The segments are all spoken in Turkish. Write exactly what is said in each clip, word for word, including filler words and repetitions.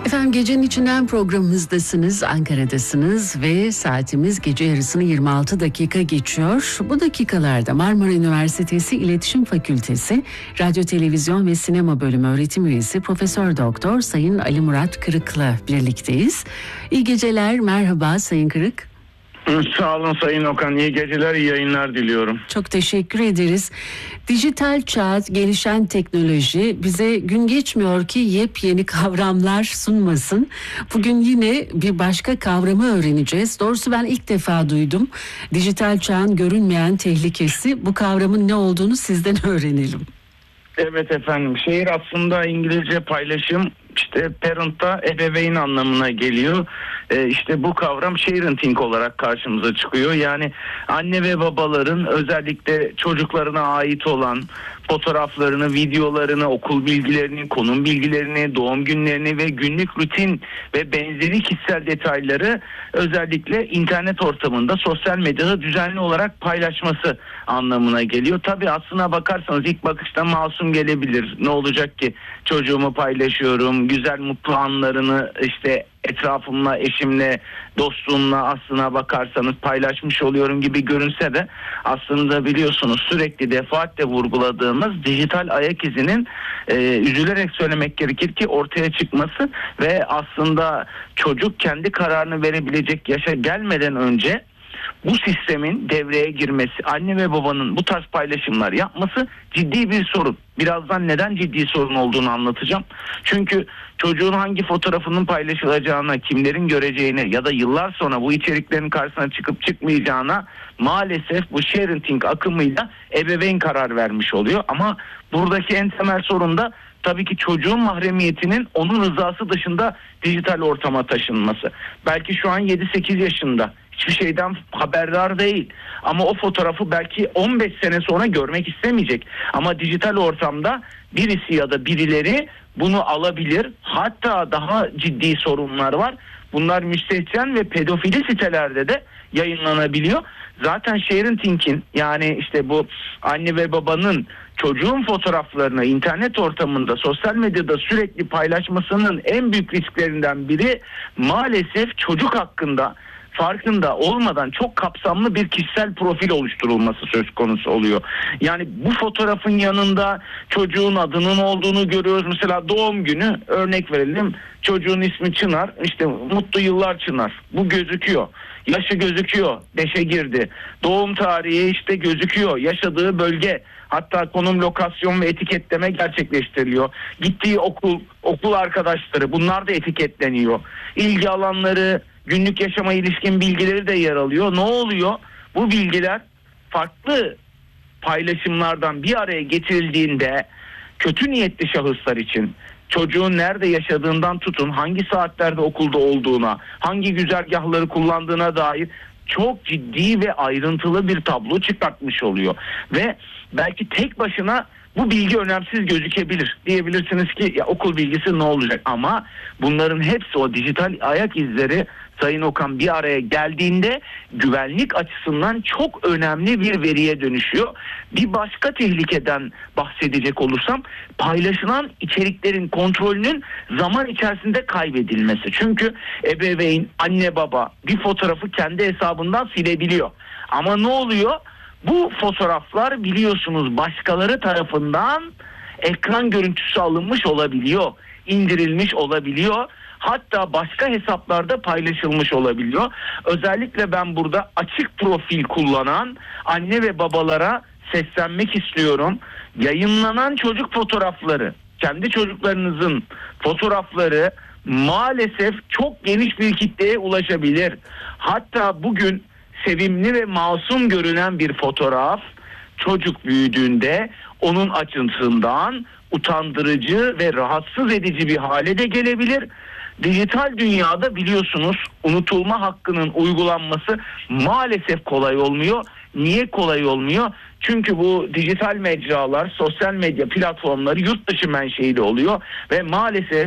Efendim gecenin içinden programımızdasınız, Ankara'dasınız ve saatimiz gece yarısını yirmi altı dakika geçiyor. Bu dakikalarda Marmara Üniversitesi İletişim Fakültesi Radyo, Televizyon ve Sinema Bölümü öğretim üyesi Profesör Doktor Sayın Ali Murat Kırık'la birlikteyiz. İyi geceler, merhaba Sayın Kırık. Sağ olun Sayın Okan. İyi geceler, iyi yayınlar diliyorum. Çok teşekkür ederiz. Dijital çağ, gelişen teknoloji bize gün geçmiyor ki yepyeni kavramlar sunmasın. Bugün yine bir başka kavramı öğreneceğiz. Doğrusu ben ilk defa duydum. Dijital çağın görünmeyen tehlikesi. Bu kavramın ne olduğunu sizden öğrenelim. Evet efendim. Şehir aslında İngilizce paylaşım, işte parent'ta ebeveyn anlamına geliyor. Ee, işte bu kavram sharing olarak karşımıza çıkıyor. Yani anne ve babaların özellikle çocuklarına ait olan fotoğraflarını, videolarını, okul bilgilerini, konum bilgilerini, doğum günlerini ve günlük rutin ve benzeri kişisel detayları özellikle internet ortamında, sosyal medyada düzenli olarak paylaşması anlamına geliyor. Tabii aslına bakarsanız ilk bakışta masum gelebilir. Ne olacak ki? Çocuğumu paylaşıyorum, güzel mutlu anlarını işte etrafımla, eşimle, dostumla aslına bakarsanız paylaşmış oluyorum gibi görünse de aslında biliyorsunuz sürekli defaatle vurguladığımız dijital ayak izinin e, üzülerek söylemek gerekir ki ortaya çıkması ve aslında çocuk kendi kararını verebilecek yaşa gelmeden önce bu sistemin devreye girmesi, anne ve babanın bu tarz paylaşımlar yapması ciddi bir sorun. Birazdan neden ciddi sorun olduğunu anlatacağım. Çünkü çocuğun hangi fotoğrafının paylaşılacağına, kimlerin göreceğine ya da yıllar sonra bu içeriklerin karşısına çıkıp çıkmayacağına maalesef bu sharing akımıyla ebeveyn karar vermiş oluyor. Ama buradaki en temel sorun da tabii ki çocuğun mahremiyetinin onun rızası dışında dijital ortama taşınması. Belki şu an yedi sekiz yaşında. Hiçbir şeyden haberdar değil. Ama o fotoğrafı belki on beş sene sonra görmek istemeyecek. Ama dijital ortamda birisi ya da birileri bunu alabilir. Hatta daha ciddi sorunlar var. Bunlar müstehcen ve pedofili sitelerde de yayınlanabiliyor. Zaten sharing'in yani işte bu anne ve babanın çocuğun fotoğraflarını internet ortamında, sosyal medyada sürekli paylaşmasının en büyük risklerinden biri maalesef çocuk hakkında farkında olmadan çok kapsamlı bir kişisel profil oluşturulması söz konusu oluyor. Yani bu fotoğrafın yanında çocuğun adının olduğunu görüyoruz. Mesela doğum günü örnek verelim. Çocuğun ismi Çınar. İşte mutlu yıllar Çınar. Bu gözüküyor. Yaşı gözüküyor. Beşe girdi. Doğum tarihi işte gözüküyor. Yaşadığı bölge. Hatta konum, lokasyon ve etiketleme gerçekleştiriliyor. Gittiği okul, okul arkadaşları bunlar da etiketleniyor. İlgi alanları, günlük yaşama ilişkin bilgileri de yer alıyor. Ne oluyor? Bu bilgiler farklı paylaşımlardan bir araya getirildiğinde kötü niyetli şahıslar için çocuğun nerede yaşadığından tutun, hangi saatlerde okulda olduğuna, hangi güzergahları kullandığına dair çok ciddi ve ayrıntılı bir tablo çıkartmış oluyor. Ve belki tek başına bu bilgi önemsiz gözükebilir. Diyebilirsiniz ki ya okul bilgisi ne olacak? Ama bunların hepsi o dijital ayak izleri Sayın Okan bir araya geldiğinde güvenlik açısından çok önemli bir veriye dönüşüyor. Bir başka tehlikeden bahsedecek olursam paylaşılan içeriklerin kontrolünün zaman içerisinde kaybedilmesi. Çünkü ebeveyn, anne baba bir fotoğrafı kendi hesabından silebiliyor. Ama ne oluyor? Bu fotoğraflar biliyorsunuz başkaları tarafından ekran görüntüsü alınmış olabiliyor, indirilmiş olabiliyor. Hatta başka hesaplarda paylaşılmış olabiliyor. Özellikle ben burada açık profil kullanan anne ve babalara seslenmek istiyorum. Yayınlanan çocuk fotoğrafları, kendi çocuklarınızın fotoğrafları maalesef çok geniş bir kitleye ulaşabilir. Hatta bugün sevimli ve masum görünen bir fotoğraf çocuk büyüdüğünde onun açısından utandırıcı ve rahatsız edici bir hale de gelebilir. Dijital dünyada biliyorsunuz unutulma hakkının uygulanması maalesef kolay olmuyor. Niye kolay olmuyor? Çünkü bu dijital mecralar, sosyal medya platformları yurt dışı menşeili oluyor ve maalesef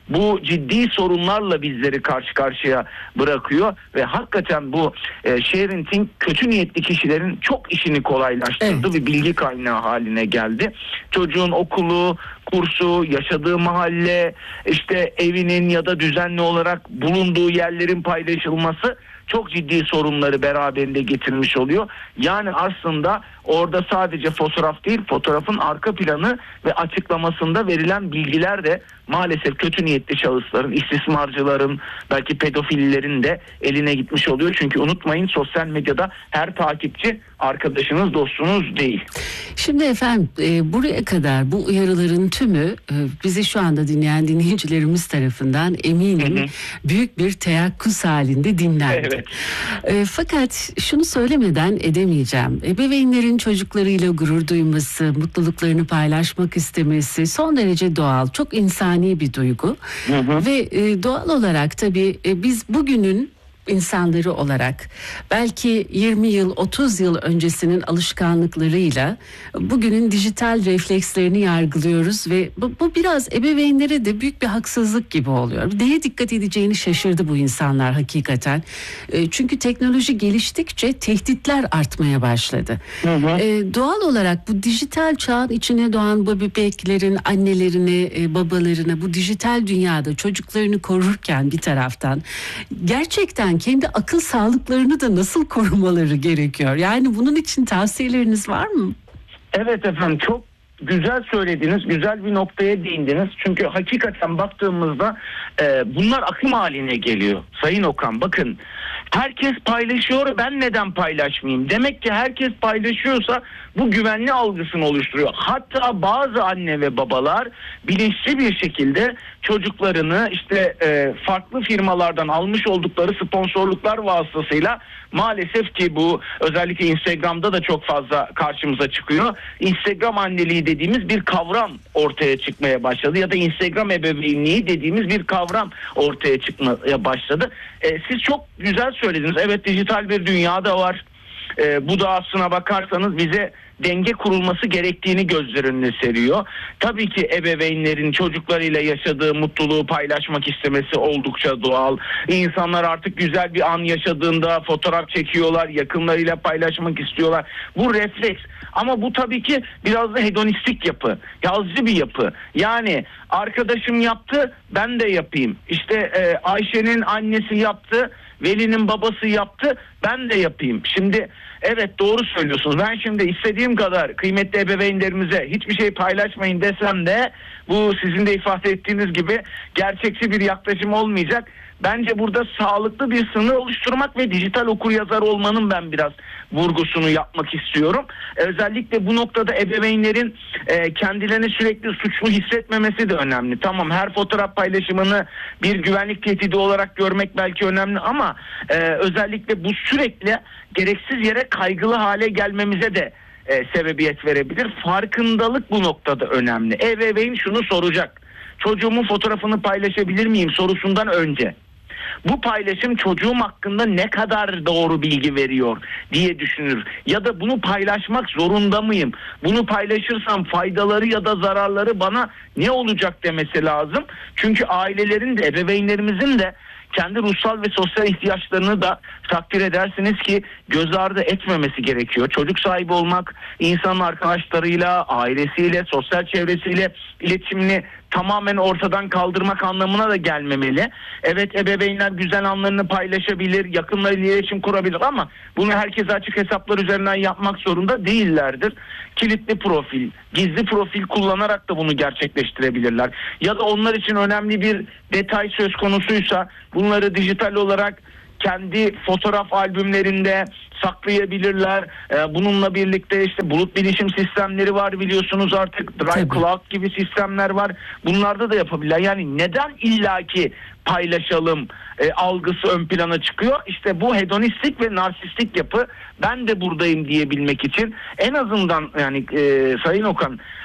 bu ciddi sorunlarla bizleri karşı karşıya bırakıyor ve hakikaten bu e, sharing kötü niyetli kişilerin çok işini kolaylaştırdı Evet. ve bilgi kaynağı haline geldi. Çocuğun okulu, kursu, yaşadığı mahalle, işte evinin ya da düzenli olarak bulunduğu yerlerin paylaşılması çok ciddi sorunları beraberinde getirmiş oluyor. Yani aslında orada sadece fotoğraf değil, fotoğrafın arka planı ve açıklamasında verilen bilgiler de maalesef kötü niyetli şahısların, istismarcıların, belki pedofillerin de eline gitmiş oluyor. Çünkü unutmayın, sosyal medyada her takipçi arkadaşınız, dostunuz değil. Şimdi efendim e, buraya kadar bu uyarıların tümü e, bizi şu anda dinleyen dinleyicilerimiz tarafından eminim hı hı. büyük bir teyakkuz halinde dinlendi. Evet. E, fakat şunu söylemeden edemeyeceğim. Ebeveynlerin çocuklarıyla gurur duyması, mutluluklarını paylaşmak istemesi son derece doğal, çok insani bir duygu. Hı hı. Ve e, doğal olarak tabii e, biz bugünün insanları olarak belki yirmi yıl otuz yıl öncesinin alışkanlıklarıyla bugünün dijital reflekslerini yargılıyoruz ve bu, bu biraz ebeveynlere de büyük bir haksızlık gibi oluyor. Neye dikkat edeceğini şaşırdı bu insanlar hakikaten. E, çünkü teknoloji geliştikçe tehditler artmaya başladı. Hı hı. E, doğal olarak bu dijital çağın içine doğan bu bebeklerin annelerini, e, babalarını bu dijital dünyada çocuklarını korurken bir taraftan gerçekten kendi akıl sağlıklarını da nasıl korumaları gerekiyor? Yani bunun için tavsiyeleriniz var mı? Evet efendim, çok güzel söylediniz, güzel bir noktaya değindiniz. Çünkü hakikaten baktığımızda e, bunlar akım haline geliyor. Sayın Okan, bakın, herkes paylaşıyor, ben neden paylaşmayayım? Demek ki herkes paylaşıyorsa bu güvenli algısını oluşturuyor. Hatta bazı anne ve babalar bilinçli bir şekilde çocuklarını işte e, farklı firmalardan almış oldukları sponsorluklar vasıtasıyla, maalesef ki bu özellikle Instagram'da da çok fazla karşımıza çıkıyor. Instagram anneliği dediğimiz bir kavram ortaya çıkmaya başladı ya da Instagram ebeveynliği dediğimiz bir kavram ortaya çıkmaya başladı. E, siz çok güzel söylediniz. Evet, dijital bir dünyada var. E, bu da aslına bakarsanız bize denge kurulması gerektiğini gözler önüne seriyor. Tabii ki ebeveynlerin çocuklarıyla yaşadığı mutluluğu paylaşmak istemesi oldukça doğal. İnsanlar artık güzel bir an yaşadığında fotoğraf çekiyorlar, yakınlarıyla paylaşmak istiyorlar. Bu refleks. Ama bu tabii ki biraz da hedonistik yapı, yazıcı bir yapı. Yani arkadaşım yaptı, ben de yapayım. İşte e, Ayşe'nin annesi yaptı, Veli'nin babası yaptı, ben de yapayım. Şimdi evet, doğru söylüyorsunuz. Ben şimdi istediğim kadar kıymetli ebeveynlerimize hiçbir şey paylaşmayın desem de bu sizin de ifade ettiğiniz gibi gerçekçi bir yaklaşım olmayacak. Bence burada sağlıklı bir sınır oluşturmak ve dijital okuryazar olmanın ben biraz vurgusunu yapmak istiyorum. Özellikle bu noktada ebeveynlerin e, kendilerini sürekli suçlu hissetmemesi de önemli. Tamam, her fotoğraf paylaşımını bir güvenlik tehdidi olarak görmek belki önemli ama e, özellikle bu sürekli gereksiz yere kaygılı hale gelmemize de e, sebebiyet verebilir. Farkındalık bu noktada önemli. Ebeveyn şunu soracak: çocuğumun fotoğrafını paylaşabilir miyim sorusundan önce bu paylaşım çocuğum hakkında ne kadar doğru bilgi veriyor diye düşünür. Ya da bunu paylaşmak zorunda mıyım? Bunu paylaşırsam faydaları ya da zararları bana ne olacak demesi lazım. Çünkü ailelerin de, ebeveynlerimizin de kendi ruhsal ve sosyal ihtiyaçlarını da takdir edersiniz ki göz ardı etmemesi gerekiyor. Çocuk sahibi olmak, insanın arkadaşlarıyla, ailesiyle, sosyal çevresiyle iletişimini tamamen ortadan kaldırmak anlamına da gelmemeli. Evet, ebeveynler güzel anlarını paylaşabilir, yakınlarıyla iletişim kurabilir ama bunu herkese açık hesaplar üzerinden yapmak zorunda değillerdir. Kilitli profil, gizli profil kullanarak da bunu gerçekleştirebilirler. Ya da onlar için önemli bir detay söz konusuysa bunları dijital olarak kendi fotoğraf albümlerinde saklayabilirler. Ee, bununla birlikte işte bulut bilişim sistemleri var, biliyorsunuz artık. Drive Cloud gibi sistemler var. Bunlarda da yapabilirler. Yani neden illaki paylaşalım e, algısı ön plana çıkıyor? İşte bu hedonistik ve narsistik yapı, ben de buradayım diyebilmek için en azından yani e, Sayın Okan,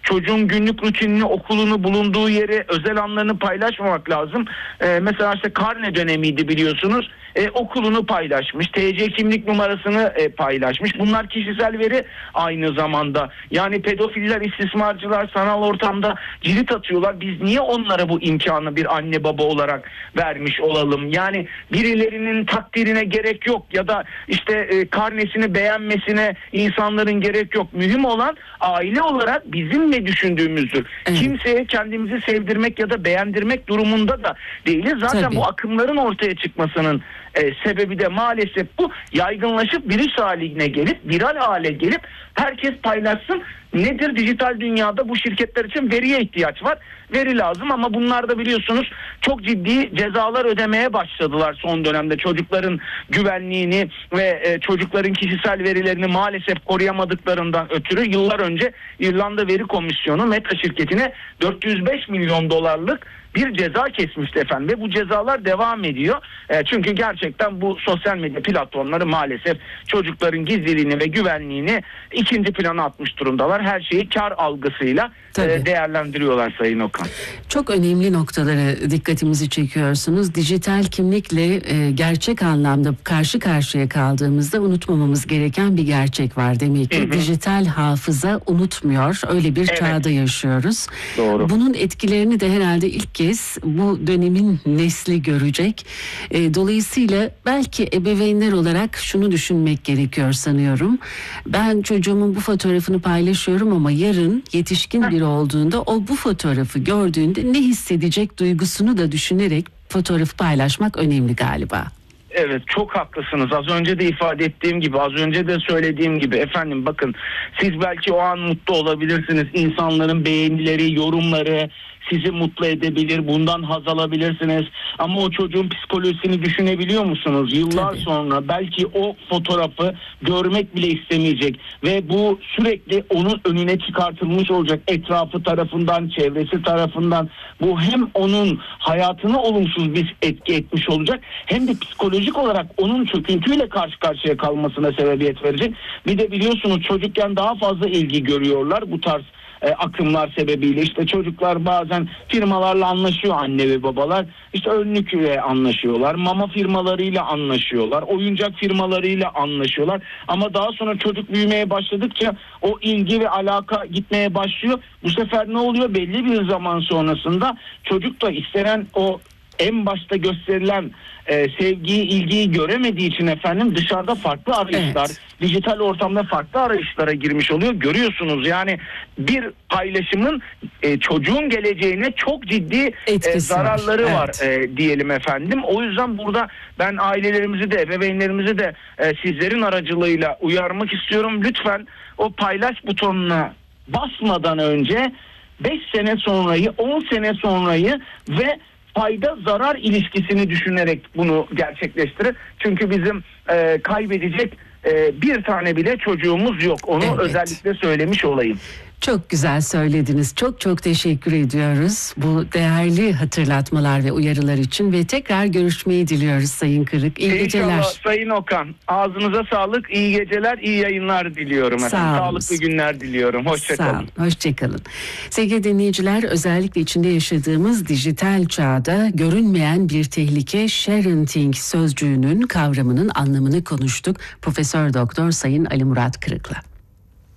çocuğun günlük rutinini, okulunu, bulunduğu yeri, özel anlarını paylaşmamak lazım. E, mesela işte karne dönemiydi biliyorsunuz. E, okulunu paylaşmış, T C kimlik numarasını e, paylaşmış. Bunlar kişisel veri aynı zamanda. Yani pedofiller, istismarcılar sanal ortamda cirit atıyorlar. Biz niye onlara bu imkanı bir anne baba olarak vermiş olalım? Yani birilerinin takdirine gerek yok ya da işte e, karnesini beğenmesine insanların gerek yok. Mühim olan aile olarak bizim ne düşündüğümüzdür. Evet. Kimseye kendimizi sevdirmek ya da beğendirmek durumunda da değiliz. Zaten Tabii. bu akımların ortaya çıkmasının E, sebebi de maalesef bu, yaygınlaşıp virüs haline gelip viral hale gelip herkes paylaşsın. Nedir? Dijital dünyada bu şirketler için veriye ihtiyaç var. Veri lazım ama bunlar da biliyorsunuz çok ciddi cezalar ödemeye başladılar son dönemde. Çocukların güvenliğini ve e, çocukların kişisel verilerini maalesef koruyamadıklarından ötürü yıllar önce İrlanda Veri Komisyonu Meta şirketine dört yüz beş milyon dolarlık bir ceza kesmişti efendim ve bu cezalar devam ediyor. E, çünkü gerçekten bu sosyal medya platformları maalesef çocukların gizliliğini ve güvenliğini ikinci plana atmış durumdalar. Her şeyi kar algısıyla e, değerlendiriyorlar Sayın Okan. Çok önemli noktalara dikkatimizi çekiyorsunuz. Dijital kimlikle e, gerçek anlamda karşı karşıya kaldığımızda unutmamamız gereken bir gerçek var. Demek ki hı hı. dijital hafıza unutmuyor. Öyle bir evet. çağda yaşıyoruz. Doğru. Bunun etkilerini de herhalde ilk kez bu dönemin nesli görecek. E, dolayısıyla belki ebeveynler olarak şunu düşünmek gerekiyor sanıyorum. Ben çocuğumun bu fotoğrafını paylaşıyorum ama yarın yetişkin biri olduğunda o bu fotoğrafı gördüğünde ne hissedecek duygusunu da düşünerek fotoğrafı paylaşmak önemli galiba. Evet, çok haklısınız. Az önce de ifade ettiğim gibi, az önce de söylediğim gibi efendim bakın, siz belki o an mutlu olabilirsiniz. İnsanların beğenileri, yorumları sizi mutlu edebilir, bundan haz alabilirsiniz. Ama o çocuğun psikolojisini düşünebiliyor musunuz? Yıllar Tabii. sonra belki o fotoğrafı görmek bile istemeyecek ve bu sürekli onun önüne çıkartılmış olacak, etrafı tarafından, çevresi tarafından. Bu hem onun hayatına olumsuz bir etki etmiş olacak, hem de psikolojik olarak onun çöküntüyle karşı karşıya kalmasına sebebiyet verecek. Bir de biliyorsunuz çocukken daha fazla ilgi görüyorlar bu tarz E, akımlar sebebiyle. İşte çocuklar bazen firmalarla anlaşıyor, anne ve babalar. İşte önlükle anlaşıyorlar, mama firmalarıyla anlaşıyorlar, oyuncak firmalarıyla anlaşıyorlar. Ama daha sonra çocuk büyümeye başladıkça o ilgi ve alaka gitmeye başlıyor. Bu sefer ne oluyor? Belli bir zaman sonrasında çocuk da istenen o en başta gösterilen e, sevgiyi, ilgiyi göremediği için efendim dışarıda farklı arayışlar, evet. dijital ortamda farklı arayışlara girmiş oluyor. Görüyorsunuz yani bir paylaşımın e, çocuğun geleceğine çok ciddi e, zararları var, var evet. e, diyelim efendim. O yüzden burada ben ailelerimizi de, ebeveynlerimizi de e, sizlerin aracılığıyla uyarmak istiyorum. Lütfen o paylaş butonuna basmadan önce beş sene sonrayı, on sene sonrayı ve fayda zarar ilişkisini düşünerek bunu gerçekleştirir. Çünkü bizim e, kaybedecek e, bir tane bile çocuğumuz yok. Onu evet. özellikle söylemiş olayım. Çok güzel söylediniz. Çok çok teşekkür ediyoruz bu değerli hatırlatmalar ve uyarılar için ve tekrar görüşmeyi diliyoruz Sayın Kırık. İyi İnşallah geceler. Sayın Okan. Ağzınıza sağlık, iyi geceler, iyi yayınlar diliyorum efendim. Sağ Sağlıklı günler diliyorum. Hoşçakalın. Hoşçakalın. Sevgili dinleyiciler, özellikle içinde yaşadığımız dijital çağda görünmeyen bir tehlike sharenting sözcüğünün kavramının anlamını konuştuk. Profesör Doktor Sayın Ali Murat Kırık'la.